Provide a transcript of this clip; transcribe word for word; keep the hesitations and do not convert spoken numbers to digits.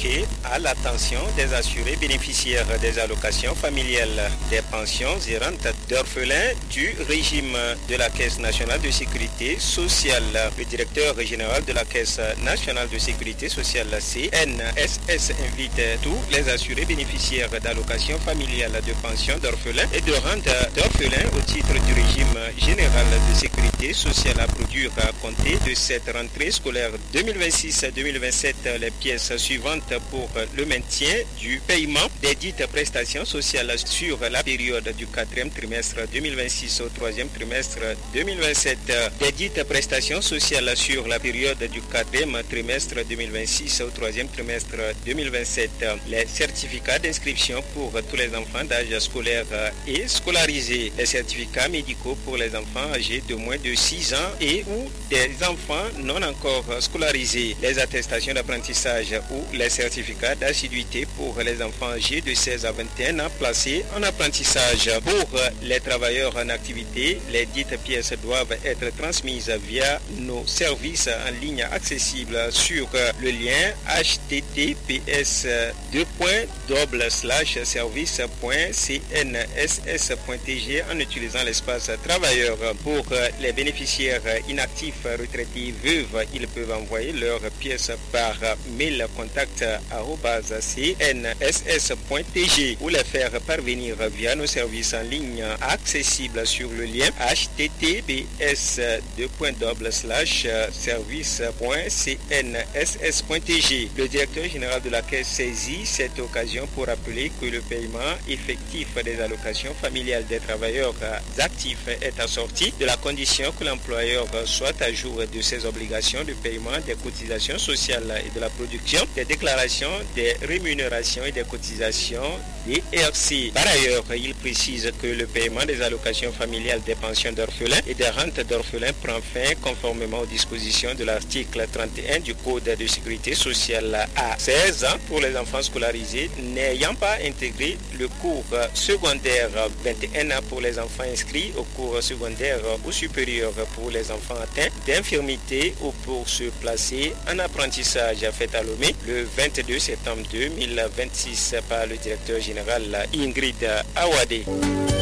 convoqué à l'attention des assurés bénéficiaires des allocations familiales des pensions et rentes d'orphelins du régime de la Caisse nationale de sécurité sociale. Le directeur général de la Caisse nationale de sécurité sociale, C N S S, invite tous les assurés bénéficiaires d'allocations familiales de pensions d'orphelins et de rentes d'orphelins au titre du régime général de sécurité sociale à produire à compter de cette rentrée scolaire deux mille vingt-six deux mille vingt-sept les pièces suivantes pour le maintien du paiement des dites prestations sociales sur la période du quatrième trimestre deux mille vingt-six au troisième trimestre deux mille vingt-sept. Des dites prestations sociales sur la période du quatrième trimestre deux mille vingt-six au troisième trimestre deux mille vingt-sept. Les certificats d'inscription pour tous les enfants d'âge scolaire et scolarisés. Les certificats médicaux pour les enfants âgés de moins de six ans et ou des enfants non encore scolarisés. Les attestations d'apprentissage ou les certificats d'assiduité pour les enfants âgés de seize à vingt et un ans placés en apprentissage. Pour les travailleurs en activité, les dites pièces doivent être transmises via nos services en ligne accessibles sur le lien h t t p s deux points double slash service point c n s s point t g en utilisant l'espace travailleurs. Pour les bénéficiaires inactifs, retraités, veuves, ils peuvent envoyer leurs pièces par mail contact arobase c n s s point t g ou les faire parvenir via nos services en ligne accessibles sur le lien h t t p s deux points double slash service point c n s s point t g. Le directeur général de la Caisse saisit cette occasion pour rappeler que le paiement effectif des allocations familiales des travailleurs actifs est assorti de la condition que l'employeur soit à jour de ses obligations de paiement des cotisations sociales et de la production des déclarations des rémunérations et des cotisations des R C. Par ailleurs, il précise que le paiement des allocations familiales des pensions d'orphelins et des rentes d'orphelins prend fin conformément aux dispositions de l'article trente et un du Code de sécurité sociale à seize ans pour les enfants scolarisés n'ayant pas intégré le cours secondaire, vingt et un ans pour les enfants inscrits au cours secondaire ou supérieur pour les enfants atteints d'infirmité ou pour se placer en apprentissage. Fait à Lomé le vingt-deux septembre deux mille vingt-six par le directeur général Ingrid Awade.